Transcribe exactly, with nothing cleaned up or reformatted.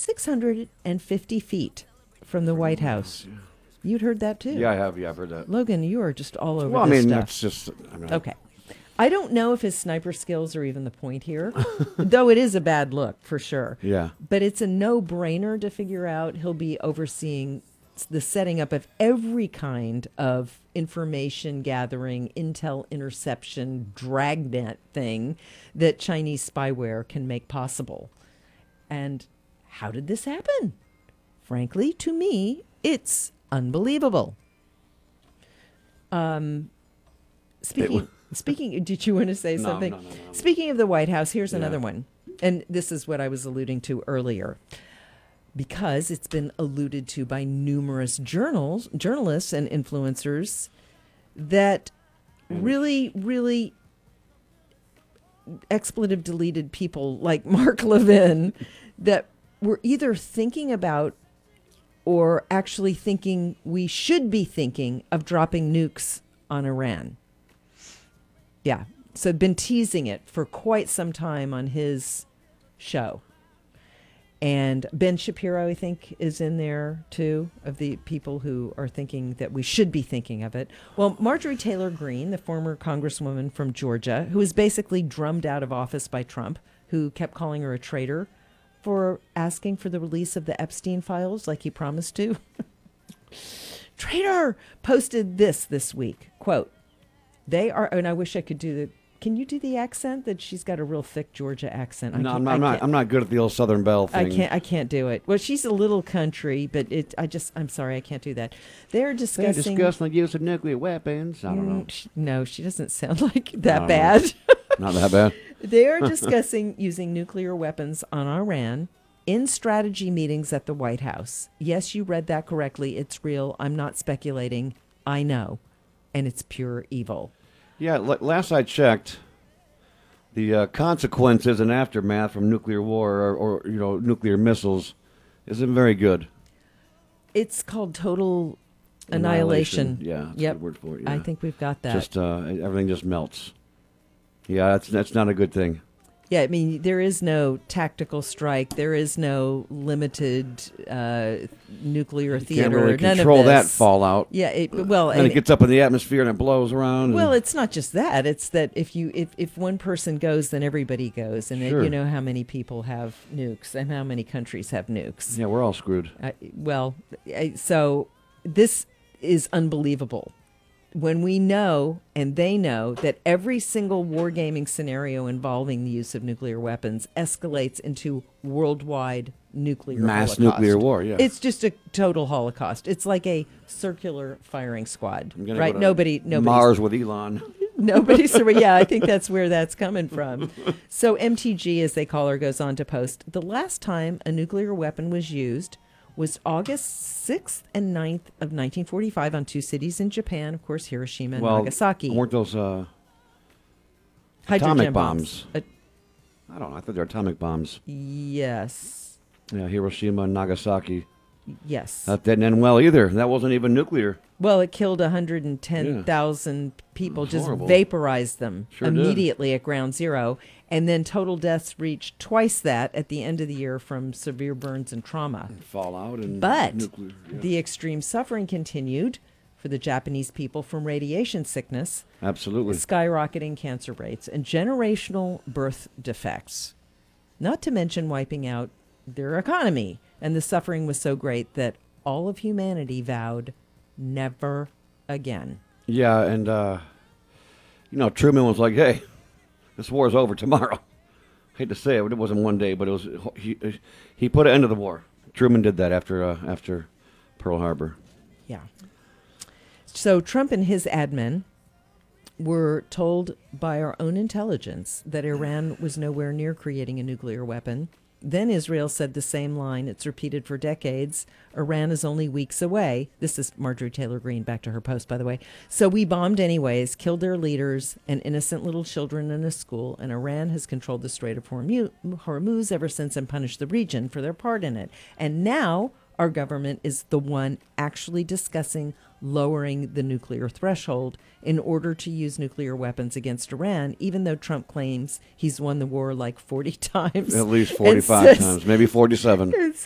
six hundred fifty feet from the White House. Yeah. You'd heard that too. Yeah, I have. Yeah, I've heard that. Logan, you are just all over Well, I this mean, stuff. it's just. I mean, Okay. I don't know if his sniper skills are even the point here, though it is a bad look for sure. Yeah. But it's a no-brainer to figure out he'll be overseeing the setting up of every kind of information gathering, intel interception, dragnet thing that Chinese spyware can make possible. And how did this happen? Frankly, to me, it's unbelievable. Um, speaking, speaking, did you want to say No, something? no, no, no, no. Speaking of the White House, here's Yeah. another one. And this is what I was alluding to earlier. Because it's been alluded to by numerous journals, journalists and influencers that really, really expletive deleted people like Mark Levin that were either thinking about or actually thinking we should be thinking of dropping nukes on Iran. Yeah. So been teasing it for quite some time on his show. And Ben Shapiro, I think, is in there, too, of the people who are thinking that we should be thinking of it. Well, Marjorie Taylor Greene, the former congresswoman from Georgia, who was basically drummed out of office by Trump, who kept calling her a traitor for asking for the release of the Epstein files like he promised to. Traitor! Posted this this week. Quote, they are, and I wish I could do the, can you do the accent? That she's got a real thick Georgia accent. I No, can't- I'm not. I I'm not, can't- I'm not good at the old Southern Belle thing. I can't. I can't do it. Well, she's a little country, but it. I just. I'm sorry. I can't do that. They're They're discussing. discussing the use of nuclear weapons. I don't know. Mm, sh- no, she doesn't sound like that don't know. bad. Not that bad. They are discussing using nuclear weapons on Iran in strategy meetings at the White House. Yes, you read that correctly. It's real. I'm not speculating. I know, and it's pure evil. Yeah. L- last I checked, the uh, consequences and aftermath from nuclear war or, or you know nuclear missiles isn't very good. It's called total annihilation. Yeah. That's Yep. a good word for it. Yeah. I think we've got that. Just uh, everything just melts. Yeah, that's that's not a good thing. Yeah, I mean, there is no tactical strike. There is no limited uh, nuclear You theater. can't really None control of that this. fallout. Yeah, it, well, And and it gets up in the atmosphere and it blows around. well, and it's not just that. It's that if you if, if one person goes, then everybody goes, and it, Sure. you know how many people have nukes and how many countries have nukes. yeah, we're all screwed. Uh, well, I, so this is unbelievable. When we know, and they know, that every single wargaming scenario involving the use of nuclear weapons escalates into worldwide nuclear Mass holocaust. nuclear war, yeah. It's just a total holocaust. It's like a circular firing squad, I'm gonna right? go to Nobody, nobody, Mars with Elon. Nobody's, yeah, I think that's where that's coming from. So M T G, as they call her, goes on to post, the last time a nuclear weapon was used was August sixth and ninth of nineteen forty-five on two cities in Japan, of course, Hiroshima and Well, Nagasaki. weren't those uh, Hydrogen atomic bombs? Uh, I don't know. I thought they were atomic bombs. yes. Yeah, Hiroshima and Nagasaki. Yes. That didn't end well either. That wasn't even nuclear. Well, it killed one hundred ten thousand people, It's just horrible. vaporized them Sure did. immediately at ground zero. And then total deaths reached twice that at the end of the year from severe burns and trauma. Fallout and But nuclear. Yeah. the extreme suffering continued for the Japanese people from radiation sickness, Absolutely. skyrocketing cancer rates, and generational birth defects. Not to mention wiping out their economy. And the suffering was so great that all of humanity vowed never again. Yeah, and uh, you know, Truman was like, "Hey, this war is over tomorrow." Hate to say it, but it wasn't one day, but it was. He he put an end to the war. Truman did that after uh, after Pearl Harbor. Yeah. So Trump and his admin were told by our own intelligence that Iran was nowhere near creating a nuclear weapon. Then Israel said the same line. It's repeated for decades. Iran is only weeks away. This is Marjorie Taylor Greene, back to her post, by the way. So we bombed anyways, killed their leaders and innocent little children in a school, and Iran has controlled the Strait of Hormu- Hormuz ever since and punished the region for their part in it. And now our government is the one actually discussing lowering the nuclear threshold in order to use nuclear weapons against Iran, even though Trump claims he's won the war like forty times. At least And forty-five says- times, maybe forty-seven. and